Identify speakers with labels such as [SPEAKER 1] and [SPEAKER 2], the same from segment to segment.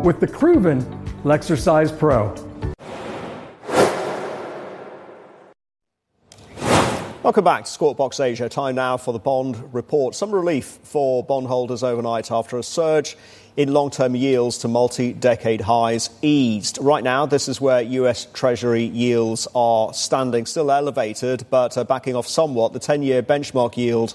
[SPEAKER 1] with the Cruven Lexercise Pro.
[SPEAKER 2] Welcome back to Squawk Box Asia. Time now for the bond report. Some relief for bondholders overnight after a surge in long-term yields to multi-decade highs eased. Right now, this is where US Treasury yields are standing, still elevated, but backing off somewhat. The 10-year benchmark yield,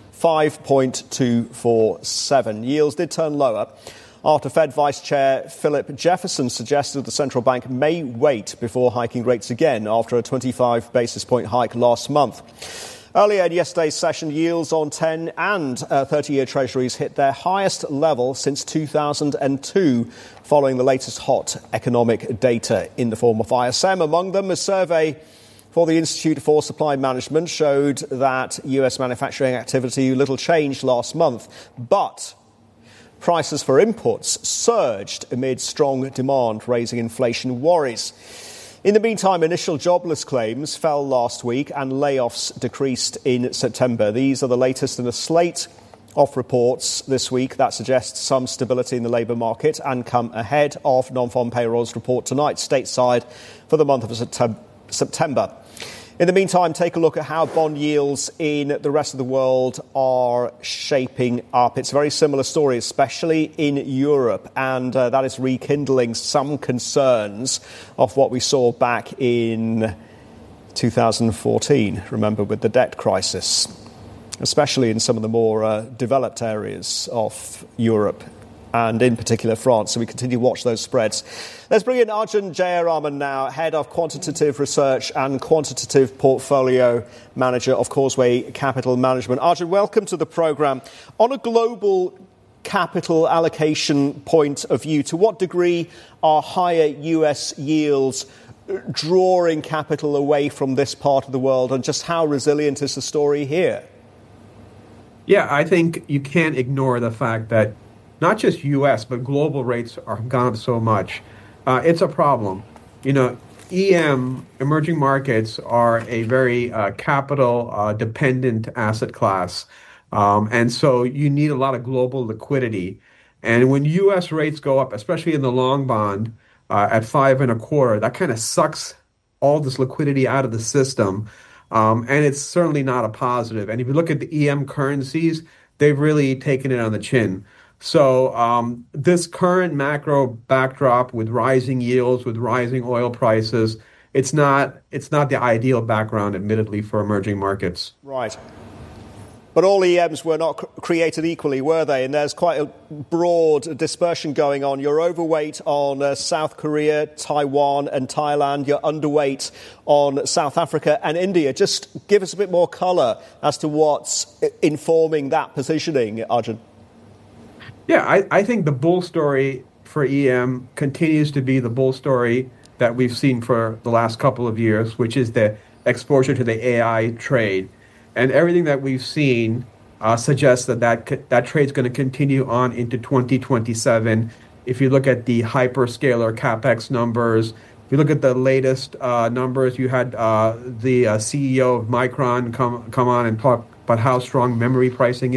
[SPEAKER 2] 5.247. Yields did turn lower after Fed Vice Chair Philip Jefferson suggested the central bank may wait before hiking rates again after a 25 basis point hike last month. Earlier in yesterday's session, yields on 10 and 30-year treasuries hit their highest level since 2002, following the latest hot economic data in the form of ISM. Among them, a survey for the Institute for Supply Management showed that US manufacturing activity little changed last month, but prices for imports surged amid strong demand, raising inflation worries. In the meantime, initial jobless claims fell last week and layoffs decreased in September. These are the latest in a slate of reports this week that suggests some stability in the labour market and come ahead of non-farm payrolls report tonight, stateside, for the month of September. In the meantime, take a look at how bond yields in the rest of the world are shaping up. It's a very similar story, especially in Europe, and that is rekindling some concerns of what we saw back in 2014, remember, with the debt crisis, especially in some of the more developed areas of Europe, and in particular France. So we continue to watch those spreads. Let's bring in Arjun Jayaraman now, Head of Quantitative Research and Quantitative Portfolio Manager of Causeway Capital Management. Arjun, welcome to the programme. On a global capital allocation point of view, to what degree are higher US yields drawing capital away from this part of the world, and just how resilient is the story here?
[SPEAKER 3] Yeah, I think you can't ignore the fact that not just U.S., but global rates are gone up so much. It's a problem. You know, emerging markets, are a very capital-dependent asset class. And so you need a lot of global liquidity. And when U.S. rates go up, especially in the long bond at 5.25, that kind of sucks all this liquidity out of the system. And it's certainly not a positive. And if you look at the EM currencies, they've really taken it on the chin. So this current macro backdrop with rising yields, with rising oil prices, it's not the ideal background, admittedly, for emerging markets.
[SPEAKER 2] Right. But all EMs were not created equally, were they? And there's quite a broad dispersion going on. You're overweight on South Korea, Taiwan and Thailand. You're underweight on South Africa and India. Just give us a bit more colour as to what's informing that positioning, Arjun.
[SPEAKER 3] Yeah, I think the bull story for EM continues to be the bull story that we've seen for the last couple of years, which is the exposure to the AI trade. And everything that we've seen suggests that trade's going to continue on into 2027. If you look at the hyperscaler CapEx numbers, if you look at the latest numbers, you had the CEO of Micron come on and talk about how strong memory pricing